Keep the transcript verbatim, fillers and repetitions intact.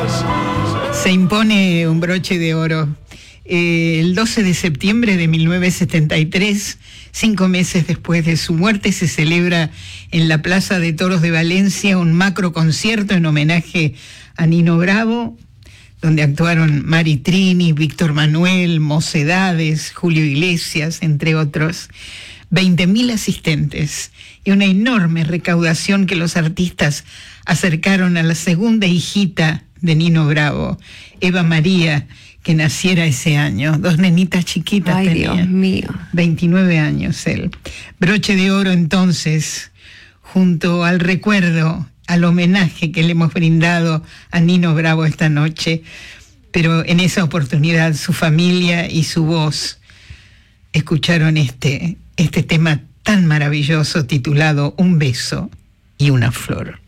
Se impone un broche de oro. Eh, el doce de septiembre de mil novecientos setenta y tres, cinco meses después de su muerte, se celebra en la Plaza de Toros de Valencia un macro concierto en homenaje a Nino Bravo, donde actuaron Mari Trini, Víctor Manuel, Mocedades, Julio Iglesias, entre otros. veinte mil asistentes y una enorme recaudación que los artistas acercaron a la segunda hijita de Nino Bravo, Eva María, que naciera ese año. Dos nenitas chiquitas Ay, tenía. Dios mío. veintinueve años él. Broche de oro entonces, junto al recuerdo, al homenaje que le hemos brindado a Nino Bravo esta noche, pero en esa oportunidad su familia y su voz escucharon este, este tema tan maravilloso titulado Un beso y una flor.